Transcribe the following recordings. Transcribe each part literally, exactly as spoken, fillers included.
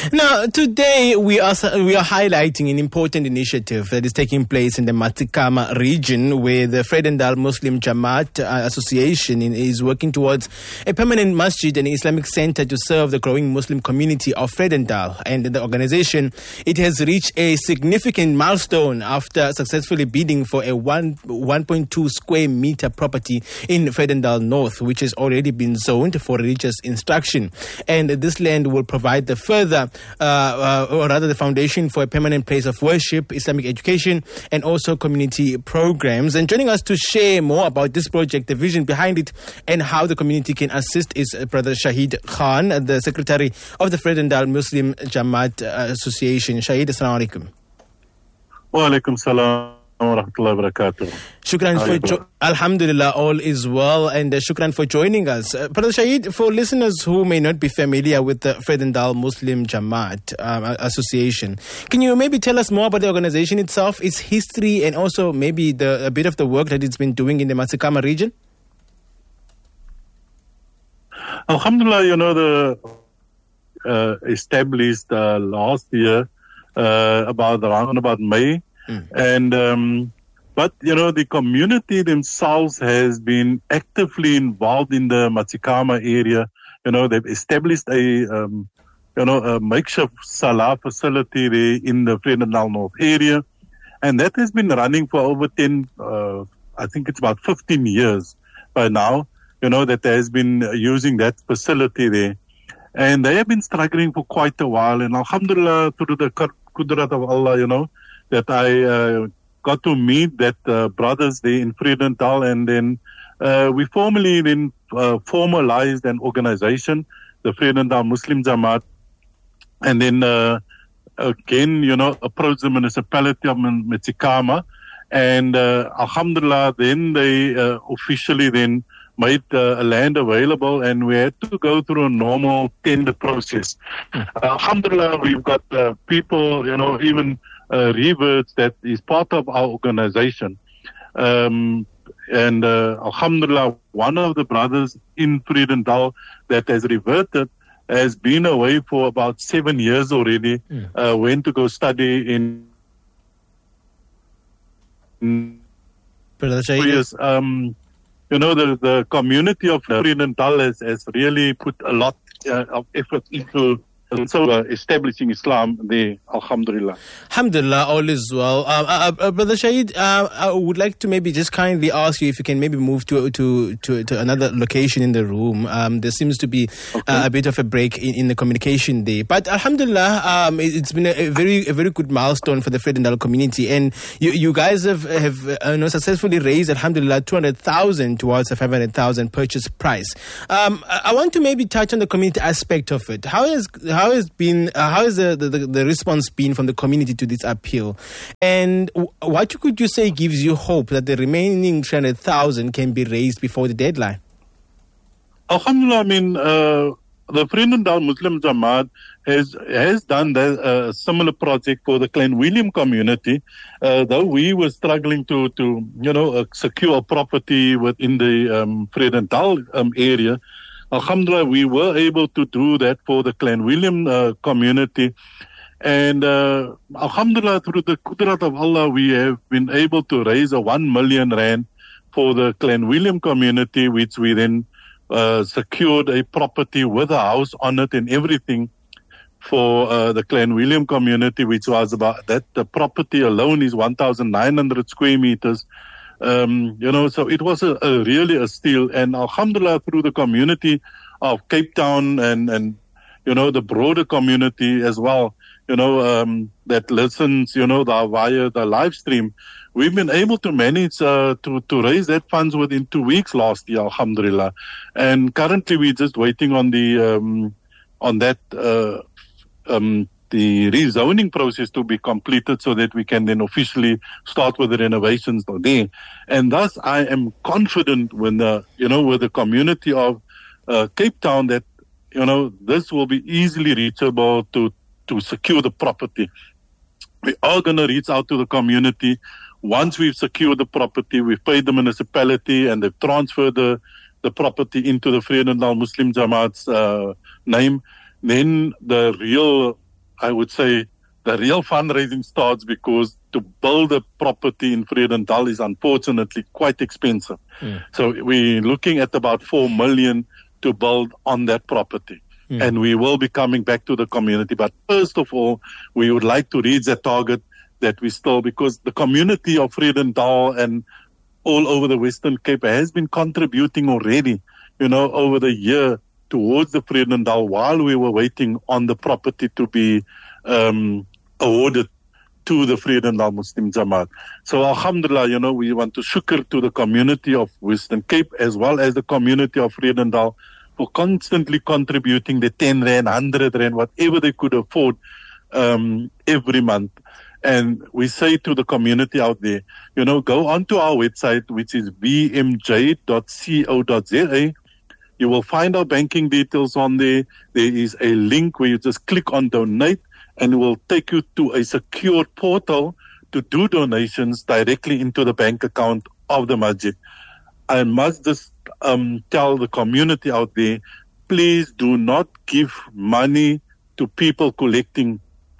Now, today we are we are highlighting an important initiative that is taking place in the Matikama region, where the Vredendal Muslim Jamaat uh, Association is working towards a permanent masjid and Islamic center to serve the growing Muslim community of Vredendal. And the organization, it has reached a significant milestone after successfully bidding for a one, 1.2 square meter property in Vredendal North, which has already been zoned for religious instruction. And this land will provide the further, uh, uh, or rather the foundation for a permanent place of worship, Islamic education, and also community programs. And joining us to share more about this project, the vision behind it, and how the community can assist is Brother Shahid Khan, the Secretary of the Vredendal Muslim Jamaat Association. Shahid, assalamu alaikum. Wa alaikum salam. Shukran for jo- Alhamdulillah, all is well, and uh, shukran for joining us. Uh, Brother Shahid, for listeners who may not be familiar with the Vredendal Muslim Jamaat um, Association, can you maybe tell us more about the organization itself, its history, and also maybe the, a bit of the work that it's been doing in the Matikama region? Alhamdulillah, you know, the uh, established uh, last year, uh, about around about May. Mm. And, um, but, you know, the community themselves has been actively involved in the Matikama area. You know, they've established a, um, you know, a makeshift salah facility there in the Vredendal North area. And that has been running for over ten, uh, I think it's about fifteen years by now, you know, that has been using that facility there. And they have been struggling for quite a while. And alhamdulillah, through the qudrat of Allah, you know, that I uh, got to meet that uh, brothers there in Vredendal, and then uh, we formally then uh, formalized an organization, the Vredendal Muslim Jamaat, and then uh, again, you know, approached the municipality of Matikama, and uh, alhamdulillah, then they uh, officially then made uh, a land available, and we had to go through a normal tender process. Uh, alhamdulillah, we've got uh, people, you know, even Uh, reverts that is part of our organization. Um, and uh, alhamdulillah, one of the brothers in Vredendal that has reverted has been away for about seven years already, mm. uh, went to go study in... in years. Um, you know, the, the community of Vredendal has, has really put a lot uh, of effort into So uh, establishing Islam there, alhamdulillah. Alhamdulillah, all is well. Uh, uh, uh, Brother Shahid, uh, I would like to maybe just kindly ask you if you can maybe move to to, to, to another location in the room. Um, there seems to be okay. uh, a bit of a break in, in the communication there. But alhamdulillah, um, it, it's been a, a very a very good milestone for the Vredendal community. And you, you guys have, have uh, you know, successfully raised, alhamdulillah, two hundred thousand towards a five hundred thousand purchase price. Um, I, I want to maybe touch on the community aspect of it. How is How has been uh, how has the, the, the response been from the community to this appeal, and what could you say gives you hope that the remaining three hundred thousand can be raised before the deadline? Alhamdulillah, I mean uh, the Vredendal Muslim Jamaat has has done a uh, similar project for the Clanwilliam community. Uh, though we were struggling to to you know uh, secure property within the um, Vredendal um, area. Alhamdulillah, we were able to do that for the Clanwilliam uh, community. And uh, alhamdulillah, through the qudrat of Allah, we have been able to raise a one million rand for the Clanwilliam community, which we then uh, secured a property with a house on it and everything for uh, the Clanwilliam community, which was about that. The property alone is one thousand nine hundred square meters. Um, you know, so it was a, a really a steal. And alhamdulillah, through the community of Cape Town and, and, you know, the broader community as well, you know, um, that listens, you know, the, via the live stream, we've been able to manage, uh, to, to raise that funds within two weeks last year, alhamdulillah. And currently we're just waiting on the, um, on that, uh, um, the rezoning process to be completed so that we can then officially start with the renovations there. And thus I am confident when the, you know, with the community of uh, Cape Town that, you know, this will be easily reachable to, to secure the property. We are going to reach out to the community. Once we've secured the property, we've paid the municipality and they've transferred the, the property into the Vredendal Muslim Jamaat's uh, name, then the real I would say the real fundraising starts, because to build a property in Vredendal is unfortunately quite expensive. Mm. So we're looking at about four million to build on that property. Mm. And we will be coming back to the community. But first of all, we would like to reach that target that we still, because the community of Vredendal and all over the Western Cape has been contributing already, you know, over the year towards the Vredendal while we were waiting on the property to be um, awarded to the Vredendal Muslim Jamaat. So alhamdulillah, you know, we want to shukr to the community of Western Cape as well as the community of Vredendal for constantly contributing the ten rand, one hundred rand, whatever they could afford um, every month. And we say to the community out there, you know, go onto our website, which is v m j dot co dot z a. You will find our banking details on there. There is a link where you just click on donate, and it will take you to a secure portal to do donations directly into the bank account of the masjid. I must just um, tell the community out there, please do not give money to people collecting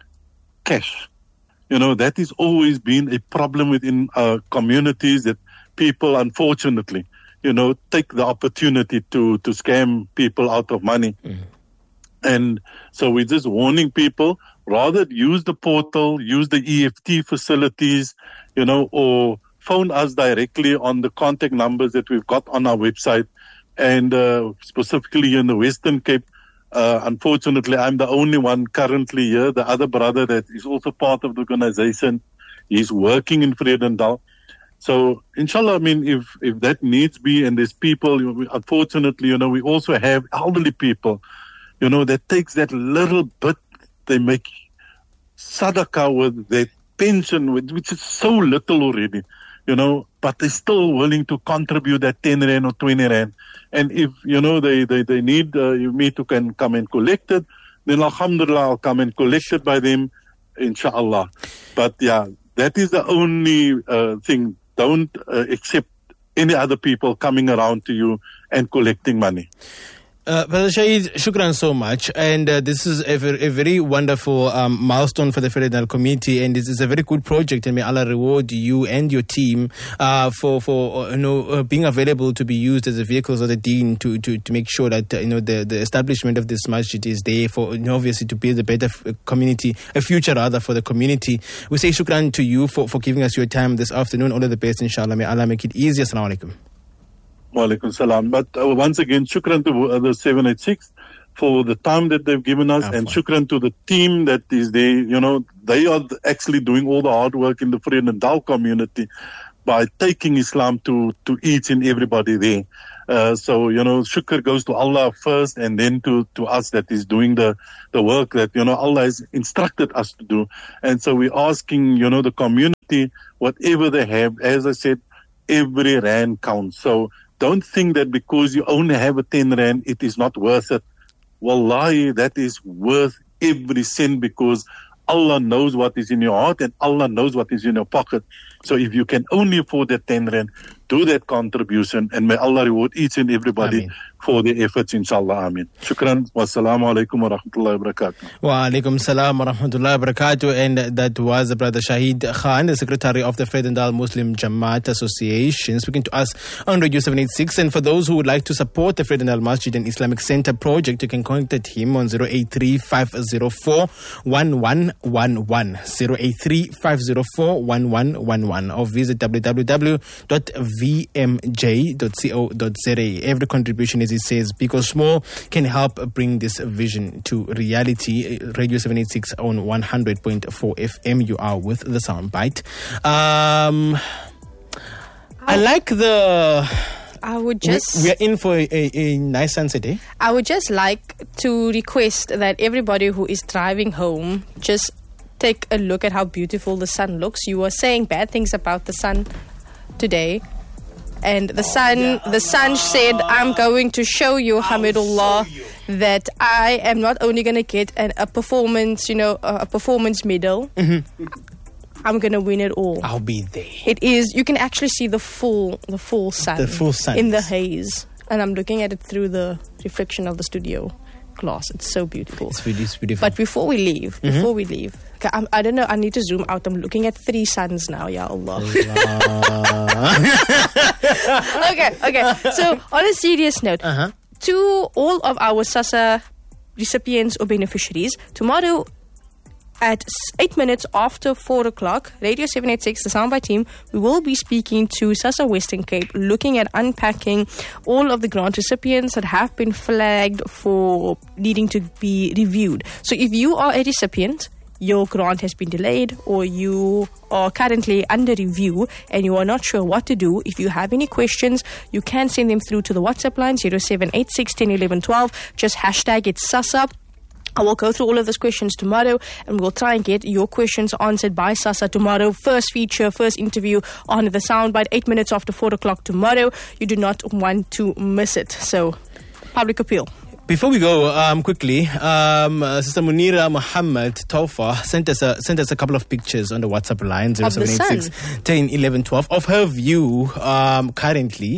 cash. You know, that has always been a problem within uh, communities, that people, unfortunately, you know, take the opportunity to, to scam people out of money. Mm. And so we're just warning people, rather use the portal, use the E F T facilities, you know, or phone us directly on the contact numbers that we've got on our website. And uh, specifically in the Western Cape, uh, unfortunately, I'm the only one currently here. The other brother that is also part of the organization, he's working in Vredendal. So, inshallah, I mean, if, if that needs be, and there's people, you know, we, unfortunately, you know, we also have elderly people, you know, that takes that little bit, they make sadaqah with their pension, which is so little already, you know, but they're still willing to contribute that ten rand or twenty rand. And if, you know, they, they, they need uh, me to can come and collect it, then alhamdulillah, I'll come and collect it by them, inshallah. But yeah, that is the only uh, thing. Don't uh, accept any other people coming around to you and collecting money. Uh, Brother Shahid, shukran so much. And uh, this is a very, a very wonderful um, milestone for the Vredendal community, and this is a very good project, and may Allah reward you and your team uh, for, for uh, you know, uh, being available to be used as the vehicles of the deen to, to, to make sure that uh, you know the, the establishment of this masjid is there for, you know, obviously to build a better f- community, a future rather for the community. We say shukran to you for, for giving us your time this afternoon. All of the best, inshallah. May Allah make it easier. Assalamu alaikum. Wa alaikum salam. But uh, once again, shukran to uh, the seven eighty-six for the time that they've given us, and shukran to the team that is there. You know, they are actually doing all the hard work in the Vredendal community by taking Islam to, to each and everybody there. Uh, so, you know, shukr goes to Allah first, and then to, to us that is doing the, the work that, you know, Allah has instructed us to do. And so we're asking, you know, the community, whatever they have, as I said, every rand counts. So, don't think that because you only have a ten rand, it is not worth it. Wallahi, that is worth every cent, because Allah knows what is in your heart and Allah knows what is in your pocket. So if you can only afford that ten rand, do that contribution, and may Allah reward each and everybody Ameen. For their efforts, inshallah. Ameen. Shukran. Wassalamu alaikum wa rahmatullahi wa barakatuh. Wa alaikum salam wa rahmatullahi wa barakatuh. And that was Brother Shahid Khan, the Secretary of the Vredendal Muslim Jamaat Association, speaking to us on Radio seven eighty-six. And for those who would like to support the Vredendal Masjid and Islamic Center project, you can contact him on zero eight three, five zero four, one one one one, zero eight three, five zero four, one one one one, or visit w w w dot v m j dot co dot z a. Every contribution, as he says, big or small, can help bring this vision to reality. Radio seven eighty-six on one hundred point four F M. You are with the Soundbite. Um, I like the... I would just... We are in for a, a, a nice sunset, eh? I would just like to request that everybody who is driving home just take a look at how beautiful the sun looks. You were saying bad things about the sun today. And the sun, oh, yeah. the sun said, I'm going to show you, Hamidullah, show you. that I am not only going to get an, a performance, you know, a, a performance medal. Mm-hmm. I'm going to win it all. I'll be there. It is, you can actually see the full, the full sun. The full sun. In the haze. And I'm looking at it through the reflection of the studio. glass. It's so beautiful. It's really it's beautiful. But before we leave, Mm-hmm. before we leave, okay, I'm, I don't know. I need to zoom out. I'm looking at three suns now. Ya Allah. okay, okay. So on a serious note, Uh-huh. to all of our SASSA recipients or beneficiaries, tomorrow at s- eight minutes after four o'clock, Radio seven eighty-six, the Soundbite team, we will be speaking to SASSA Western Cape, looking at unpacking all of the grant recipients that have been flagged for needing to be reviewed. So if you are a recipient, your grant has been delayed, or you are currently under review and you are not sure what to do, if you have any questions, you can send them through to the WhatsApp line zero seven eight six, one zero one one one. Just hashtag it's SASSA. I will go through all of those questions tomorrow, and we'll try and get your questions answered by SASSA tomorrow. First feature, first interview on the Soundbite, eight minutes after four o'clock tomorrow. You do not want to miss it. So, public appeal. Before we go, um, quickly, um, uh, Sister Munira Muhammad Taufa sent us a, sent us a couple of pictures on the WhatsApp line zero seven eight six, one zero one one one two of her view um, currently.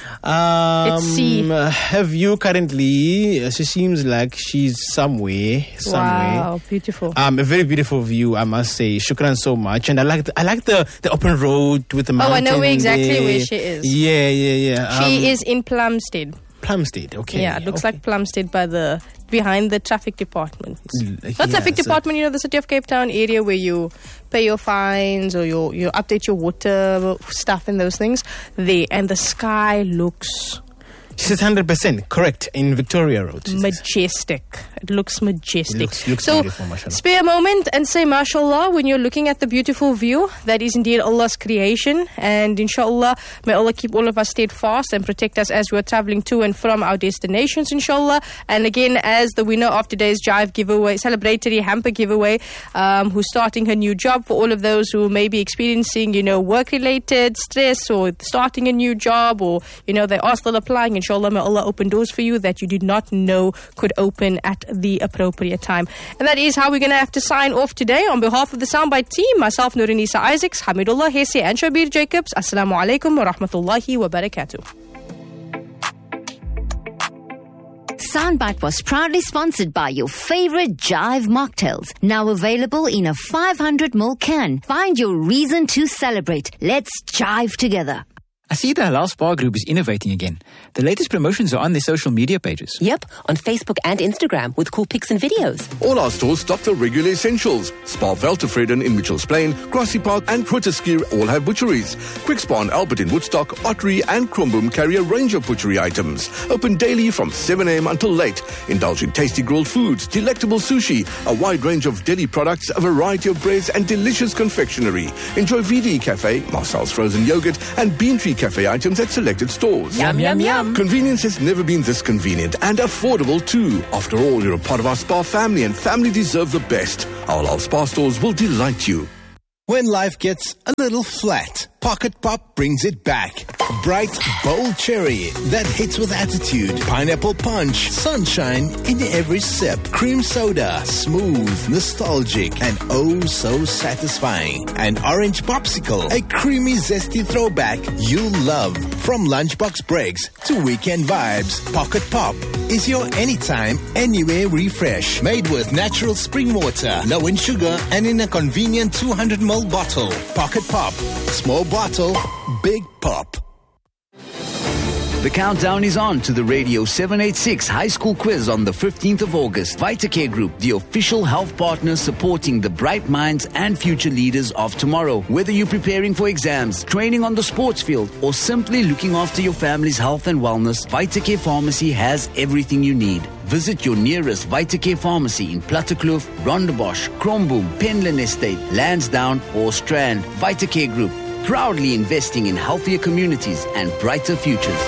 Um, Let's see. Her view currently, uh, she seems like she's somewhere, somewhere. Wow, beautiful. Um, a very beautiful view, I must say. Shukran so much, and I like the, I like the, the open road with the Oh, I mountain. know where exactly there. where she is. Yeah, yeah, yeah. She Um, is in Plumstead. Plumstead. Okay. Yeah, it looks okay. like Plumstead by the behind the traffic department. Mm, Not traffic yeah, so- department, you know, the City of Cape Town area where you pay your fines or you you update your water stuff and those things. There, and the sky looks She says one hundred percent correct in Victoria Road. she says. majestic. It looks majestic. It looks- looks so, beautiful, mashallah. spare a moment and say mashallah when you're looking at the beautiful view. That is indeed Allah's creation. And inshallah, may Allah keep all of us steadfast and protect us as we're traveling to and from our destinations, inshallah. And again, as the winner of today's Jive giveaway, celebratory hamper giveaway, um, who's starting her new job, for all of those who may be experiencing, you know, work-related stress or starting a new job, or, you know, they are still applying, inshallah, may Allah open doors for you that you did not know could open at the appropriate time. And that is how we're going to have to sign off today. On behalf of the Soundbite team, myself, Nurinisa Isaacs, Hamidullah Hesse and Shabir Jacobs, Assalamu alaikum wa rahmatullahi wa barakatuh. Soundbite was proudly sponsored by your favorite Jive mocktails. Now available in a five hundred milliliter can. Find your reason to celebrate. Let's jive together. I see the Halal Spa Group is innovating again. The latest promotions are on their social media pages. Yep, on Facebook and Instagram with cool pics and videos. All our stores stock the regular essentials. Spa Veltevreden in Mitchells Plain, Grassy Park and Grooteskier all have butcheries. Quick Spa and Albert in Woodstock, Ottery and Kromboom carry a range of butchery items. Open daily from seven a.m. until late. Indulge in tasty grilled foods, delectable sushi, a wide range of deli products, a variety of breads and delicious confectionery. Enjoy V D Cafe, Marcel's frozen yogurt and Bean Tree Cafe items at selected stores. Yum, yum, yum. Convenience has never been this convenient and affordable too. After all, you're a part of our Spa family and family deserve the best. Our Halal Spa stores will delight you. When life gets a little flat, Pocket Pop brings it back. Bright, bold cherry that hits with attitude. Pineapple punch, sunshine in every sip. Cream soda, smooth, nostalgic, and oh so satisfying. An orange popsicle, a creamy, zesty throwback you'll love. From lunchbox breaks to weekend vibes, Pocket Pop is your anytime, anywhere refresh. Made with natural spring water, low in sugar, and in a convenient two hundred milliliter bottle. Pocket Pop. Small bottle, big pop. The countdown is on to the Radio seven eighty-six High School Quiz on the fifteenth of August. VitaCare Group, the official health partner supporting the bright minds and future leaders of tomorrow. Whether you're preparing for exams, training on the sports field, or simply looking after your family's health and wellness, VitaCare Pharmacy has everything you need. Visit your nearest VitaCare pharmacy in Plattekloof, Rondebosch, Kromboom, Penland Estate, Lansdowne or Strand. VitaCare Group, proudly investing in healthier communities and brighter futures.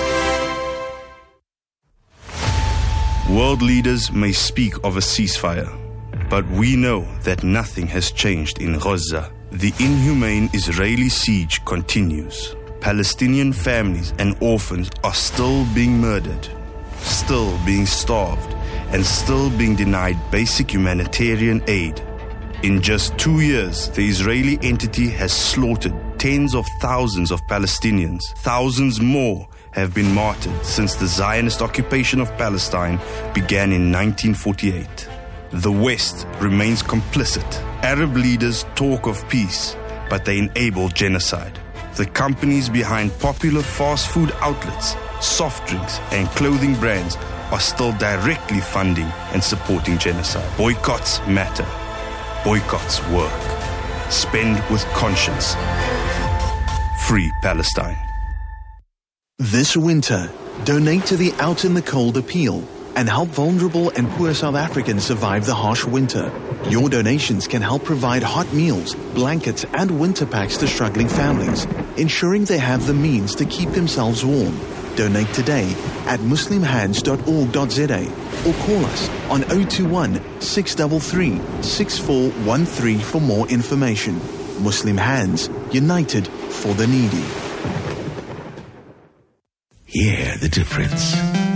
World leaders may speak of a ceasefire, but we know that nothing has changed in Gaza. The inhumane Israeli siege continues. Palestinian families and orphans are still being murdered, still being starved, and still being denied basic humanitarian aid. In just two years, the Israeli entity has slaughtered tens of thousands of Palestinians. Thousands more have been martyred since the Zionist occupation of Palestine began in nineteen forty-eight. The West remains complicit. Arab leaders talk of peace, but they enable genocide. The companies behind popular fast food outlets, soft drinks, and clothing brands are still directly funding and supporting genocide. Boycotts matter. Boycotts work. Spend with conscience. Free Palestine. This winter, donate to the Out in the Cold appeal and help vulnerable and poor South Africans survive the harsh winter. Your donations can help provide hot meals, blankets, and winter packs to struggling families, ensuring they have the means to keep themselves warm. Donate today at muslim hands dot org dot za or call us on zero two one, six three three, six four one three for more information. Muslim Hands, united for the needy. Hear the difference.